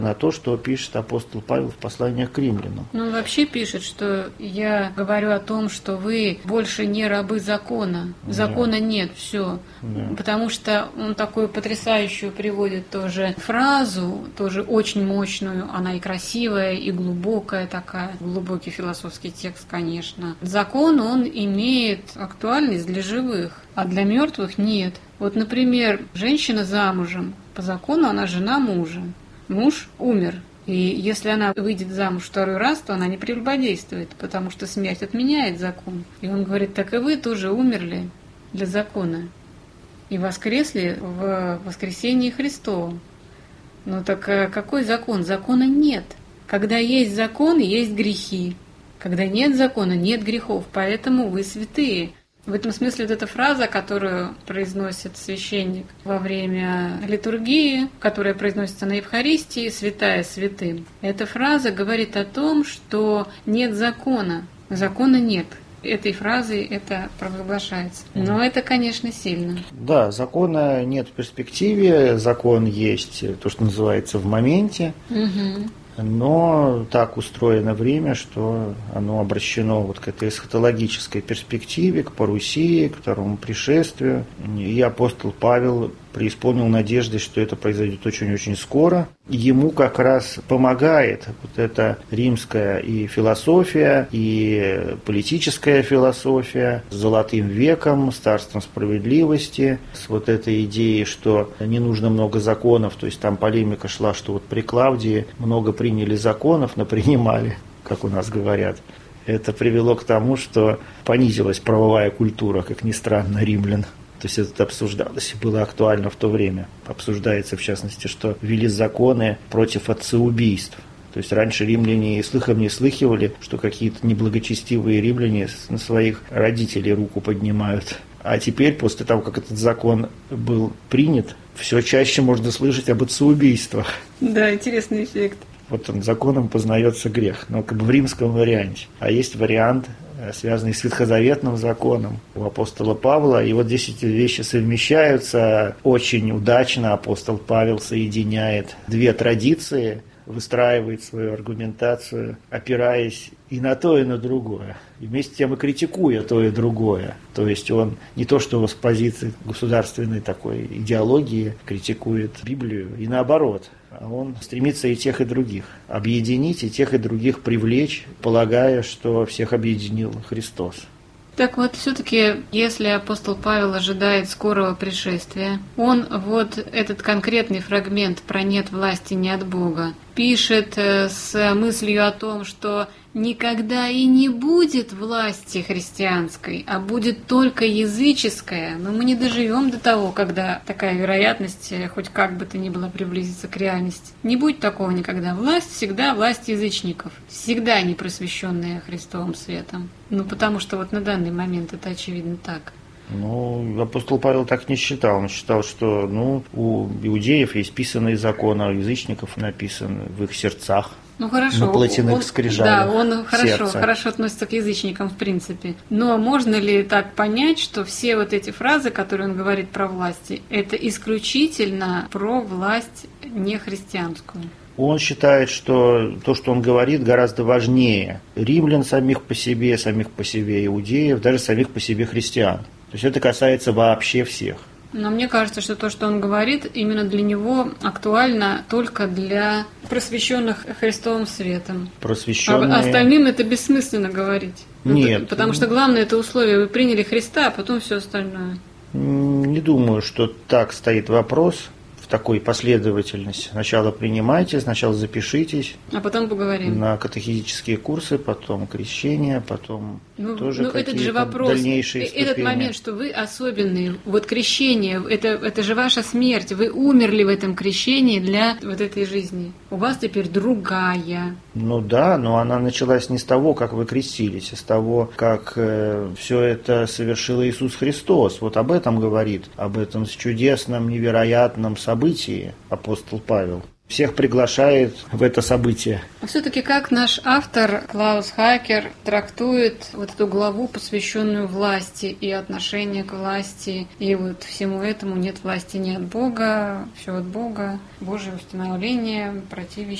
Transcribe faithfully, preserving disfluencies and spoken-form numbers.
на то, что пишет апостол Павел в посланиях к римлянам. Ну, он вообще пишет, что я говорю о том, что вы больше не рабы закона. Закона да. нет, все. Да. Потому что он такую потрясающую приводит тоже фразу, тоже очень мощную, она и красивая, и глубокая такая, глубокий философский текст, конечно. Закон, он имеет актуальность для живых, а для мертвых нет. Вот, например, женщина замужем, по закону она жена мужа. Муж умер, и если она выйдет замуж второй раз, то она не прелюбодействует, потому что смерть отменяет закон. И он говорит, так и вы тоже умерли для закона и воскресли в воскресении Христовом. Ну так какой закон? Закона нет. Когда есть закон, есть грехи. Когда нет закона, нет грехов, поэтому вы святые. В этом смысле вот эта фраза, которую произносит священник во время литургии, которая произносится на Евхаристии, «Святая святым», эта фраза говорит о том, что нет закона, закона нет. Этой фразой это провозглашается. Но это, конечно, сильно. Да, закона нет в перспективе, закон есть, то, что называется, в моменте. Угу. Но так устроено время, что оно обращено вот к этой эсхатологической перспективе, к парусии, к второму пришествию. И апостол Павел преисполнил надежды, что это произойдет очень-очень скоро. Ему как раз помогает вот эта римская и философия, и политическая философия с золотым веком, с царством справедливости, с вот этой идеей, что не нужно много законов, то есть там полемика шла, что вот при Клавдии много приняли законов, но принимали, как у нас говорят. Это привело к тому, что понизилась правовая культура, как ни странно, римлян. То есть это обсуждалось и было актуально в то время. Обсуждается, в частности, что ввели законы против отцеубийств. То есть раньше римляне и слыхом не слыхивали, что какие-то неблагочестивые римляне на своих родителей руку поднимают. А теперь, после того, как этот закон был принят, все чаще можно слышать об отцеубийствах. Да, интересный эффект. Вот он, законом познается грех, но как бы в римском варианте. А есть вариант, связанный с ветхозаветным законом у апостола Павла. И вот здесь эти вещи совмещаются очень удачно. Апостол Павел соединяет две традиции, выстраивает свою аргументацию, опираясь и на то, и на другое. И вместе с тем и критикуя то и другое. То есть он не то, что с позиции государственной такой идеологии критикует Библию, и наоборот. А он стремится и тех, и других объединить, и тех, и других привлечь, полагая, что всех объединил Христос. Так вот, все-таки, если апостол Павел ожидает скорого пришествия, он вот этот конкретный фрагмент про «нет власти не от Бога» пишет с мыслью о том, что никогда и не будет власти христианской, а будет только языческая. Но мы не доживем до того, когда такая вероятность хоть как бы то ни было приблизится к реальности. Не будет такого никогда. Власть всегда власть язычников, всегда не просвещенная Христовым светом. Ну, потому что вот на данный момент это очевидно так. Ну, апостол Павел так не считал. Он считал, что ну, у иудеев есть писанные законы, а у язычников написаны в их сердцах. Ну хорошо, на плотяных скрижалях. Да, он хорошо, сердца. хорошо относится к язычникам в принципе. Но можно ли так понять, что все вот эти фразы, которые он говорит про власти, это исключительно про власть нехристианскую? Он считает, что то, что он говорит, гораздо важнее римлян самих по себе, самих по себе иудеев, даже самих по себе христиан. То есть это касается вообще всех. Но мне кажется, что то, что он говорит, именно для него актуально только для просвещенных Христовым светом. Просвещенные... А остальным это бессмысленно говорить. Нет. Потому что главное это условие. Вы приняли Христа, а потом все остальное. Не думаю, что так стоит вопрос. Такой последовательности. Сначала принимайте, сначала запишитесь. А потом поговорим. На катехизические курсы, потом крещение, потом ну, тоже ну, какие-то этот же вопрос, дальнейшие ступени. Этот момент, что вы особенные, вот крещение, это, это же ваша смерть. Вы умерли в этом крещении для вот этой жизни. У вас теперь другая. Ну да, но она началась не с того, как вы крестились, а с того, как э, все это совершил Иисус Христос. Вот об этом говорит, об этом чудесном, невероятном событии апостол Павел. всех приглашает в это событие. А все-таки как наш автор Клаус Хайкер трактует вот эту главу, посвященную власти и отношению к власти, и вот всему этому: нет власти не от Бога, все от Бога, Божие установление, противящее